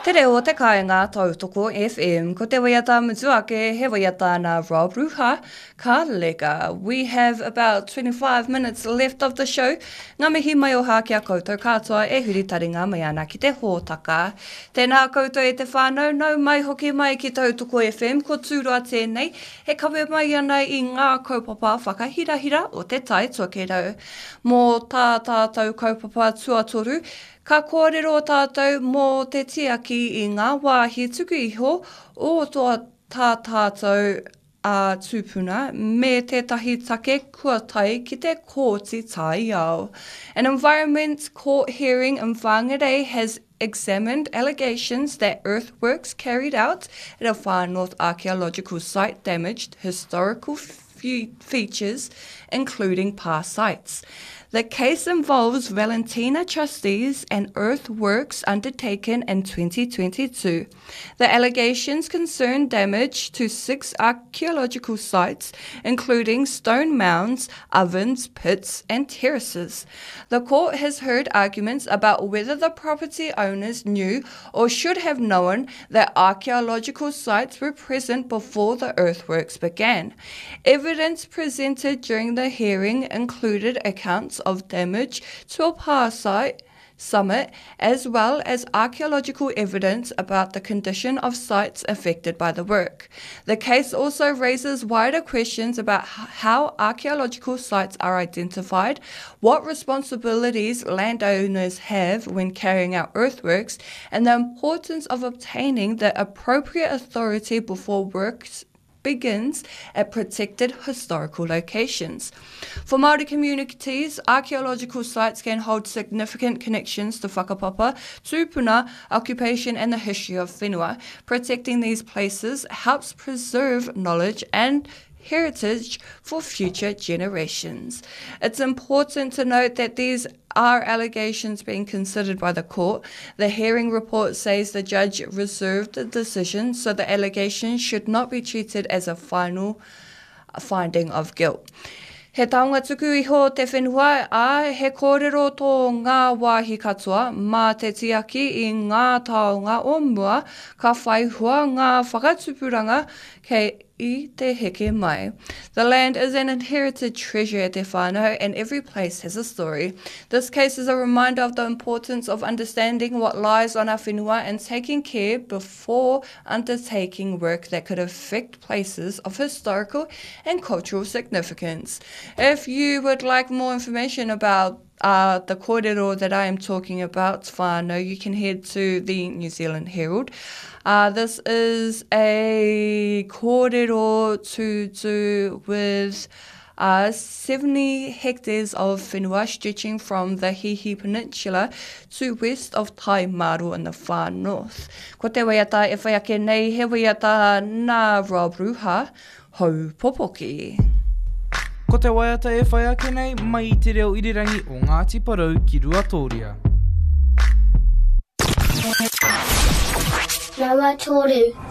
Te reo te kāinga tautoko FM, ko te waiata mutuake, he waiata na Rob Ruha, ka lega. We have about 25 minutes left of the show. Ngā mihi mai o hā kia koutou katoa e huri taringa mai ana ki te hōtaka. Tēnā koutou e te whānau, nau mai hoki mai ki tautoko FM, ko tūroa tēnei, he kawe mai ana i ngā kaupapa whakahirahira o te tai tuakerau. Mō tā tātou kaupapa tuatoru, ka kōrero tātou mō te tiaki i ngā wāhi tuku iho o toa tā tātou tūpuna me tētahi take kua tai ki te kōti tai ao. An Environment Court hearing in Whangarei has examined allegations that earthworks carried out at a Far North archaeological site damaged historical features, including past sites. The case involves Valentina trustees and earthworks undertaken in 2022. The allegations concern damage to 6 archaeological sites, including stone mounds, ovens, pits, and terraces. The court has heard arguments about whether the property owners knew or should have known that archaeological sites were present before the earthworks began. Evidence presented during the hearing included accounts of damage to a past site summit, as well as archaeological evidence about the condition of sites affected by the work. The case also raises wider questions about how archaeological sites are identified, what responsibilities landowners have when carrying out earthworks, and the importance of obtaining the appropriate authority before works begins at protected historical locations. For Māori communities, archaeological sites can hold significant connections to whakapapa, tūpuna, occupation and the history of whenua. Protecting these places helps preserve knowledge and heritage for future generations. It's important to note that these are allegations being considered by the court. The hearing report says the judge reserved the decision, so the allegations should not be treated as a final finding of guilt. He taonga tuku iho te whenua he kōrero tō ngā wāhi katoa mā te tiaki I ngā taonga o mua ka whaihua ngā whakatupuranga kei I te heke mai. The land is an inherited treasure at Te Whānau and every place has a story. This case is a reminder of the importance of understanding what lies on our whenua and taking care before undertaking work that could affect places of historical and cultural significance. If you would like more information about the kōrero that I am talking about, whānau, you can head to the New Zealand Herald. This is a kōrero to do with 70 hectares of whenua stretching from the Hihi Peninsula to west of Tai Maru in the far north. Ko te waiata e whai ake nei, he waiata nā Rob Ruha, hau popoki. Ko te waiata e whai ake nei, mai I te reo irirangi o Ngāti Parau ki Ruatoria. Ruatoru.